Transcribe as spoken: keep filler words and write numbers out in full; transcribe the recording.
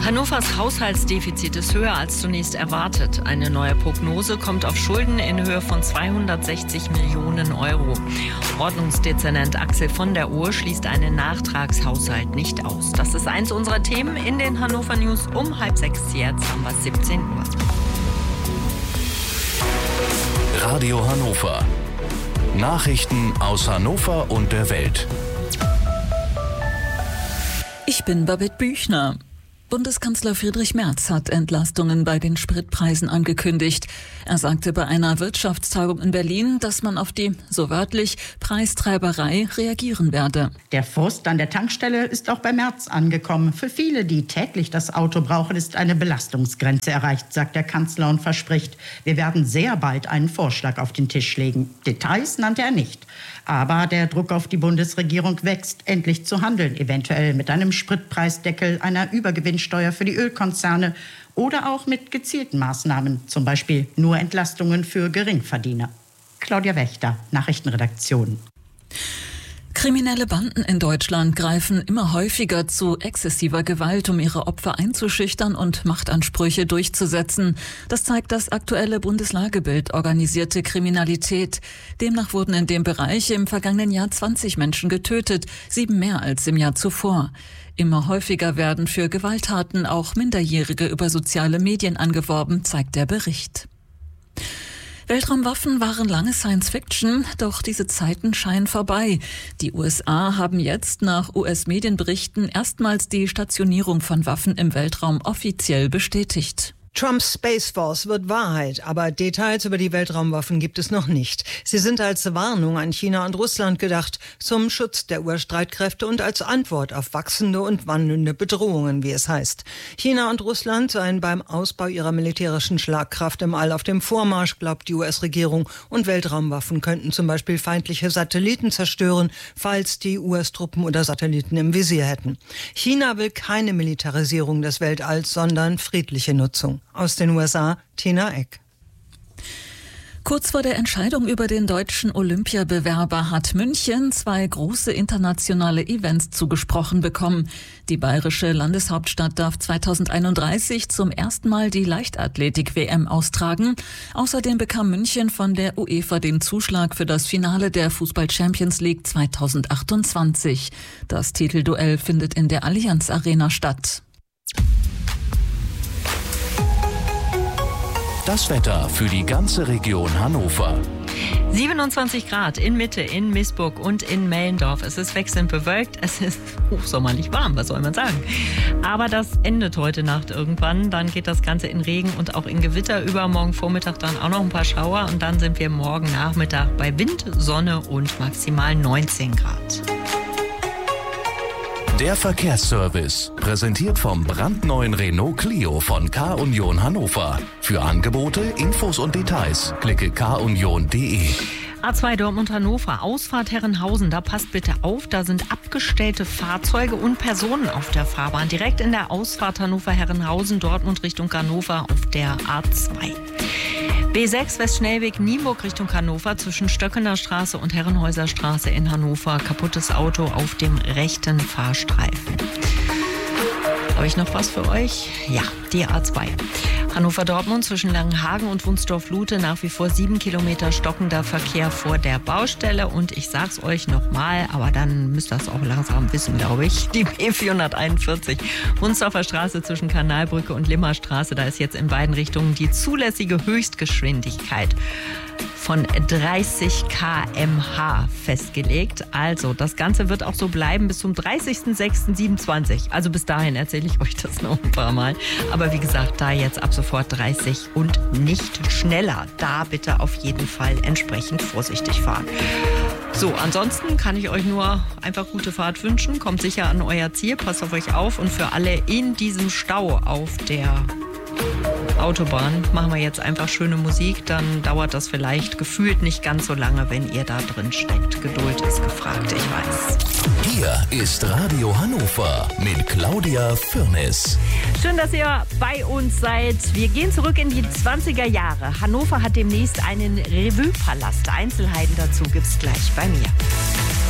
Hannovers Haushaltsdefizit ist höher als zunächst erwartet. Eine neue Prognose kommt auf Schulden in Höhe von zweihundertsechzig Millionen Euro. Ordnungsdezernent Axel von der Ohe schließt einen Nachtragshaushalt nicht aus. Das ist eins unserer Themen in den Hannover News um halb sechs. Jetzt haben wir siebzehn Uhr. Radio Hannover. Nachrichten aus Hannover und der Welt. Ich bin Babette Büchner. Bundeskanzler Friedrich Merz hat Entlastungen bei den Spritpreisen angekündigt. Er sagte bei einer Wirtschaftstagung in Berlin, dass man auf die, so wörtlich, Preistreiberei reagieren werde. Der Frust an der Tankstelle ist auch bei Merz angekommen. Für viele, die täglich das Auto brauchen, ist eine Belastungsgrenze erreicht, sagt der Kanzler und verspricht, wir werden sehr bald einen Vorschlag auf den Tisch legen. Details nannte er nicht. Aber der Druck auf die Bundesregierung wächst, endlich zu handeln, eventuell mit einem Spritpreisdeckel, einer Übergewinnsteuer für die Ölkonzerne oder auch mit gezielten Maßnahmen, zum Beispiel nur Entlastungen für Geringverdiener. Claudia Wächter, Nachrichtenredaktion. Kriminelle Banden in Deutschland greifen immer häufiger zu exzessiver Gewalt, um ihre Opfer einzuschüchtern und Machtansprüche durchzusetzen. Das zeigt das aktuelle Bundeslagebild Organisierte Kriminalität. Demnach wurden in dem Bereich im vergangenen Jahr zwanzig Menschen getötet, sieben mehr als im Jahr zuvor. Immer häufiger werden für Gewalttaten auch Minderjährige über soziale Medien angeworben, zeigt der Bericht. Weltraumwaffen waren lange Science-Fiction, doch diese Zeiten scheinen vorbei. Die U S A haben jetzt nach U S-Medienberichten erstmals die Stationierung von Waffen im Weltraum offiziell bestätigt. Trumps Space Force wird Wahrheit, aber Details über die Weltraumwaffen gibt es noch nicht. Sie sind als Warnung an China und Russland gedacht, zum Schutz der Urstreitkräfte und als Antwort auf wachsende und wandelnde Bedrohungen, wie es heißt. China und Russland seien beim Ausbau ihrer militärischen Schlagkraft im All auf dem Vormarsch, glaubt die U S-Regierung, und Weltraumwaffen könnten zum Beispiel feindliche Satelliten zerstören, falls die U S-Truppen oder Satelliten im Visier hätten. China will keine Militarisierung des Weltalls, sondern friedliche Nutzung. Aus den U S A, Tina Eck. Kurz vor der Entscheidung über den deutschen Olympiabewerber hat München zwei große internationale Events zugesprochen bekommen. Die bayerische Landeshauptstadt darf zweitausendeinunddreißig zum ersten Mal die Leichtathletik-W M austragen. Außerdem bekam München von der UEFA den Zuschlag für das Finale der Fußball-Champions League zweitausendachtundzwanzig. Das Titelduell findet in der Allianz Arena statt. Das Wetter für die ganze Region Hannover. siebenundzwanzig Grad in Mitte, in Mißburg und in Mellendorf. Es ist wechselnd bewölkt, es ist hochsommerlich warm, was soll man sagen. Aber das endet heute Nacht irgendwann. Dann geht das Ganze in Regen und auch in Gewitter über. Morgen Vormittag dann auch noch ein paar Schauer. Und dann sind wir morgen Nachmittag bei Wind, Sonne und maximal neunzehn Grad. Der Verkehrsservice, präsentiert vom brandneuen Renault Clio von K-Union Hannover. Für Angebote, Infos und Details klicke k union punkt d e. A zwei Dortmund-Hannover, Ausfahrt Herrenhausen, da passt bitte auf, da sind abgestellte Fahrzeuge und Personen auf der Fahrbahn. Direkt in der Ausfahrt Hannover-Herrenhausen, Dortmund Richtung Hannover auf der A zwei. B sechs Westschnellweg Nienburg Richtung Hannover zwischen Stöckener Straße und Herrenhäuser Straße in Hannover. Kaputtes Auto auf dem rechten Fahrstreifen. Habe ich noch was für euch? Ja, die A zwei. Hannover-Dortmund zwischen Langenhagen und Wunsdorf-Lute nach wie vor sieben Kilometer stockender Verkehr vor der Baustelle. Und ich sag's euch nochmal, aber dann müsst ihr es auch langsam wissen, glaube ich. Die B vierhunderteinundvierzig Wunsdorfer Straße zwischen Kanalbrücke und Limmerstraße. Da ist jetzt in beiden Richtungen die zulässige Höchstgeschwindigkeit von dreißig Kilometer pro Stunde festgelegt. Also, das Ganze wird auch so bleiben bis zum dreißigsten sechsten siebenundzwanzig. Also bis dahin erzähle ich euch das noch ein paar Mal. Aber wie gesagt, da jetzt ab sofort dreißig und nicht schneller. Da bitte auf jeden Fall entsprechend vorsichtig fahren. So, ansonsten kann ich euch nur einfach gute Fahrt wünschen. Kommt sicher an euer Ziel, passt auf euch auf. Und für alle in diesem Stau auf der Autobahn machen wir jetzt einfach schöne Musik, dann dauert das vielleicht gefühlt nicht ganz so lange, wenn ihr da drin steckt. Geduld ist gefragt, ich weiß. Hier ist Radio Hannover mit Claudia Fürnes. Schön, dass ihr bei uns seid. Wir gehen zurück in die zwanziger Jahre. Hannover hat demnächst einen Revue-Palast. Einzelheiten dazu gibt's gleich bei mir.